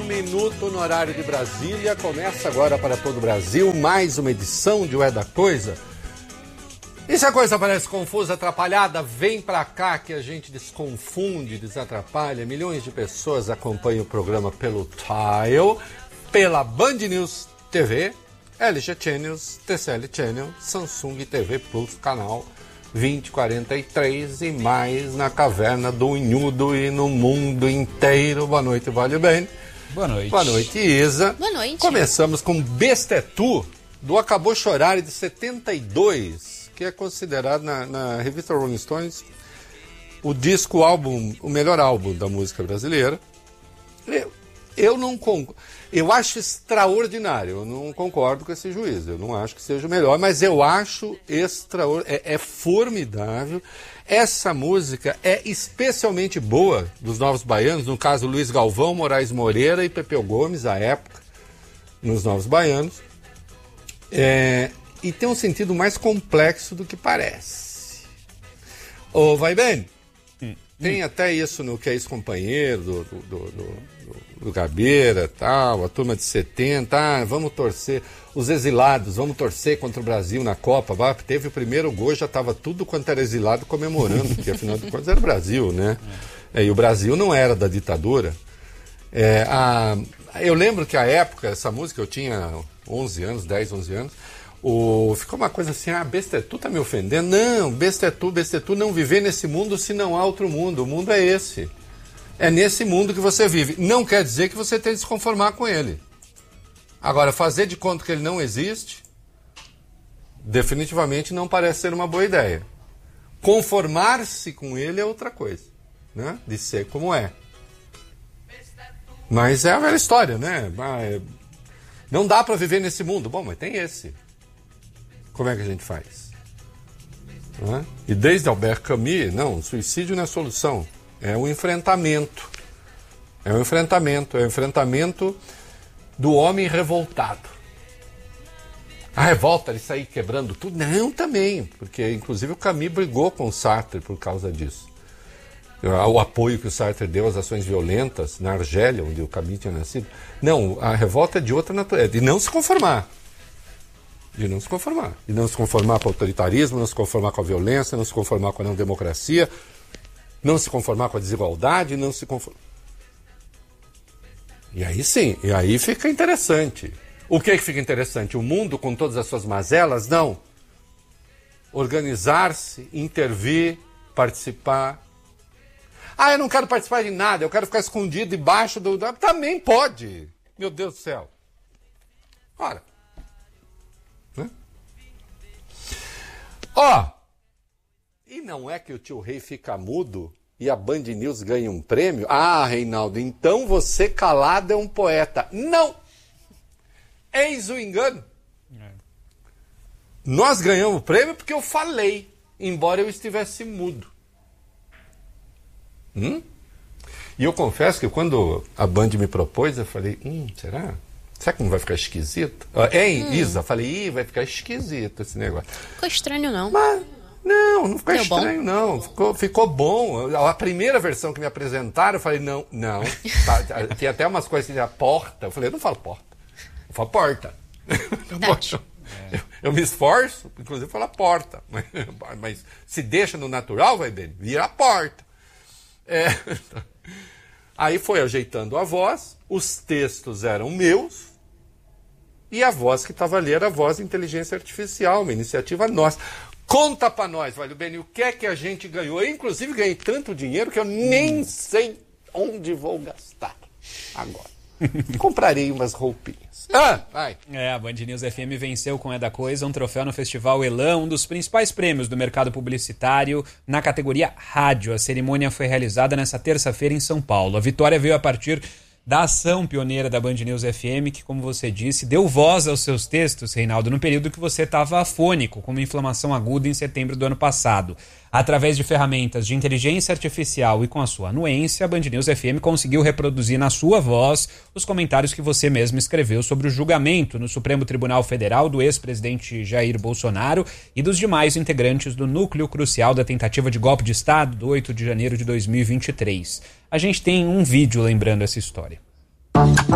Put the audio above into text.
minuto no horário de Brasília. Começa agora para todo o Brasil mais uma edição de Ué da Coisa. E se a coisa parece confusa, atrapalhada, vem pra cá que a gente desconfunde, desatrapalha. Milhões de pessoas acompanham o programa pelo Tile, pela Band News TV, LG Channels, TCL Channel, Samsung TV Plus, canal 2043 e mais na Caverna do Unhudo e no mundo inteiro. Boa noite, Vale Bem. Boa noite. Boa noite, Isa. Boa noite. Começamos com Bestetu, do Acabou Chorar, de 72, que é considerado na revista Rolling Stones o álbum, o melhor álbum da música brasileira. Eu acho extraordinário, eu não concordo com esse juízo, eu não acho que seja o melhor, mas eu acho extraordinário, é formidável. Essa música é especialmente boa dos Novos Baianos, no caso Luiz Galvão, Moraes Moreira e Pepeu Gomes, à época, nos Novos Baianos. E tem um sentido mais complexo do que parece. Vai bem? Tem até isso no Que é Ex-Companheiro, do Gabeira, tal, a turma de 70, vamos torcer, os exilados, vamos torcer contra o Brasil na Copa. Teve o primeiro gol, já estava tudo quanto era exilado comemorando, porque afinal de contas era o Brasil, né? E o Brasil não era da ditadura. Eu lembro que a época, essa música, eu tinha 11 anos, 10, 11 anos, ficou uma coisa assim, Bestetu tá me ofendendo. Não, Bestetu não viver nesse mundo se não há outro mundo. O mundo é esse. É nesse mundo que você vive. Não quer dizer que você tem que se conformar com ele. Agora, fazer de conta que ele não existe, definitivamente não parece ser uma boa ideia. Conformar-se com ele é outra coisa, né? De ser como é. Mas é a velha história, né? Não dá para viver nesse mundo. Bom, mas tem esse. Como é que a gente faz? E desde Albert Camus, não, suicídio não é solução. É um enfrentamento. É um enfrentamento do homem revoltado. A revolta, ele sair quebrando tudo? Não, também. Porque, inclusive, o Camus brigou com o Sartre por causa disso. O apoio que o Sartre deu às ações violentas na Argélia, onde o Camus tinha nascido. Não, a revolta é de outra natureza. De não se conformar. De não se conformar. De não se conformar com o autoritarismo, não se conformar com a violência, não se conformar com a não democracia, não se conformar com a desigualdade, não se conformar. E aí sim, e aí fica interessante. O que fica interessante? O mundo com todas as suas mazelas? Não. Organizar-se, intervir, participar. Eu não quero participar de nada, eu quero ficar escondido debaixo do... Também pode. Meu Deus do céu. Ora. E não é que o tio Rei fica mudo e a Band News ganha um prêmio? Reinaldo, então você calado é um poeta. Não! Eis o engano. Nós ganhamos o prêmio porque eu falei, embora eu estivesse mudo. E eu confesso que quando a Band me propôs, eu falei, será? Será que não vai ficar esquisito? Isa, falei, vai ficar esquisito esse negócio. Ficou estranho, não. Mas, não ficou estranho, bom? não. Ficou bom. A primeira versão que me apresentaram, eu falei, não. Tinha até umas coisas assim, a porta. Eu falei, eu não falo porta, eu falo porta. Eu me esforço, inclusive, falar porta. Mas se deixa no natural, vai bem, vira a porta. Aí foi ajeitando a voz, os textos eram meus, e a voz que estava ali era a voz de inteligência artificial, uma iniciativa nossa. Conta pra nós, Vale Bem, o que é que a gente ganhou? Eu, inclusive, ganhei tanto dinheiro que eu nem sei onde vou gastar agora. Comprarei umas roupinhas. Vai. A Band News FM venceu com É da Coisa um troféu no Festival Elan, um dos principais prêmios do mercado publicitário na categoria rádio. A cerimônia foi realizada nesta terça-feira em São Paulo. A vitória veio a partir da ação pioneira da Band News FM, que, como você disse, deu voz aos seus textos, Reinaldo, no período que você estava afônico, com uma inflamação aguda em setembro do ano passado. Através de ferramentas de inteligência artificial e com a sua anuência, a Band News FM conseguiu reproduzir na sua voz os comentários que você mesmo escreveu sobre o julgamento no Supremo Tribunal Federal do ex-presidente Jair Bolsonaro e dos demais integrantes do núcleo crucial da tentativa de golpe de Estado do 8 de janeiro de 2023. A gente tem um vídeo lembrando essa história.